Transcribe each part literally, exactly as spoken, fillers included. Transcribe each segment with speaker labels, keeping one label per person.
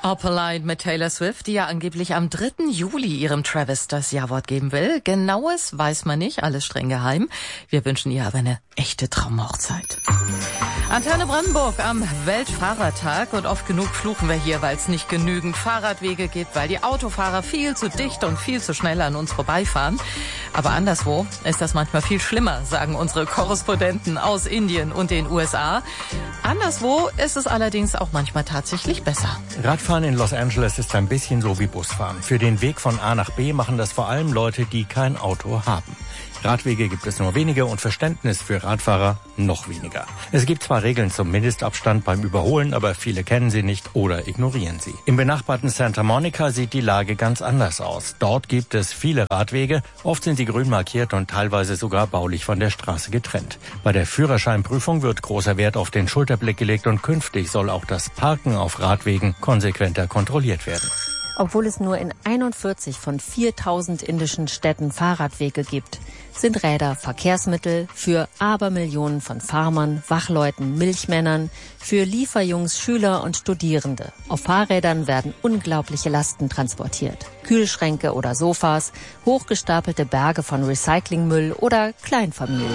Speaker 1: Opalite mit Taylor Swift, die ja angeblich am dritten Juli ihrem Travis das Ja-Wort geben will. Genaues weiß man nicht, alles streng geheim. Wir wünschen ihr aber eine echte Traumhochzeit. Antenne Brandenburg am Weltfahrertag und oft genug fluchen wir hier, weil es nicht genügend Fahrradwege gibt, weil die Autofahrer viel zu dicht und viel zu schnell an uns vorbeifahren. Aber anderswo ist das manchmal viel schlimmer, sagen unsere Korrespondenten aus Indien und den U S A. Anderswo ist es allerdings auch manchmal tatsächlich besser.
Speaker 2: Radfahren in Los Angeles ist ein bisschen so wie Busfahren. Für den Weg von A nach B machen das vor allem Leute, die kein Auto haben. Radwege gibt es nur wenige und Verständnis für Radfahrer noch weniger. Es gibt zwar Regeln zum Mindestabstand beim Überholen, aber viele kennen sie nicht oder ignorieren sie. Im benachbarten Santa Monica sieht die Lage ganz anders aus. Dort gibt es viele Radwege, oft sind sie grün markiert und teilweise sogar baulich von der Straße getrennt. Bei der Führerscheinprüfung wird großer Wert auf den Schulterblick gelegt und künftig soll auch das Parken auf Radwegen konsequenter kontrolliert werden.
Speaker 3: Obwohl es nur in einundvierzig von viertausend indischen Städten Fahrradwege gibt, sind Räder Verkehrsmittel für Abermillionen von Farmern, Wachleuten, Milchmännern, für Lieferjungs, Schüler und Studierende. Auf Fahrrädern werden unglaubliche Lasten transportiert. Kühlschränke oder Sofas, hochgestapelte Berge von Recyclingmüll oder Kleinfamilien.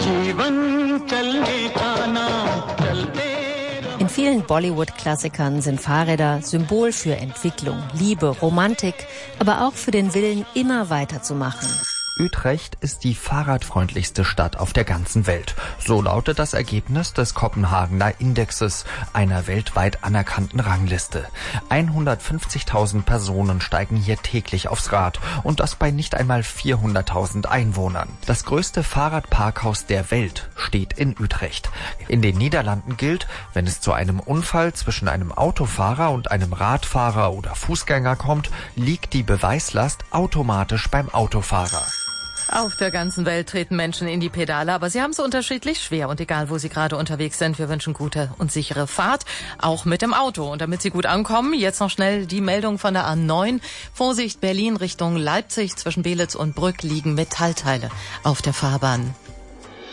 Speaker 3: In vielen Bollywood-Klassikern sind Fahrräder Symbol für Entwicklung, Liebe, Romantik, aber auch für den Willen, immer weiterzumachen.
Speaker 4: Utrecht ist die fahrradfreundlichste Stadt auf der ganzen Welt. So lautet das Ergebnis des Kopenhagener Indexes, einer weltweit anerkannten Rangliste. hundertfünfzigtausend Personen steigen hier täglich aufs Rad und das bei nicht einmal vierhunderttausend Einwohnern. Das größte Fahrradparkhaus der Welt steht in Utrecht. In den Niederlanden gilt, wenn es zu einem Unfall zwischen einem Autofahrer und einem Radfahrer oder Fußgänger kommt, liegt die Beweislast automatisch beim Autofahrer.
Speaker 1: Auf der ganzen Welt treten Menschen in die Pedale, aber sie haben es unterschiedlich schwer. Und egal, wo sie gerade unterwegs sind, wir wünschen gute und sichere Fahrt, auch mit dem Auto. Und damit sie gut ankommen, jetzt noch schnell die Meldung von der A neun. Vorsicht, Berlin Richtung Leipzig, zwischen Belitz und Brück liegen Metallteile auf der Fahrbahn.